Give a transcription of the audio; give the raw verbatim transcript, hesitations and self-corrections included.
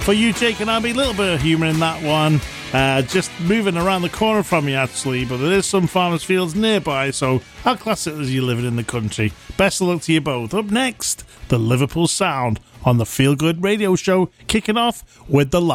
for you, Jake and Abby. A little bit of humour in that one. Uh, just moving around the corner from you, actually, but there is some farmers' fields nearby, so I'll class it as you living in the country. Best of luck to you both. Up next, the Liverpool Sound on the Feel Good Radio Show, kicking off with the live.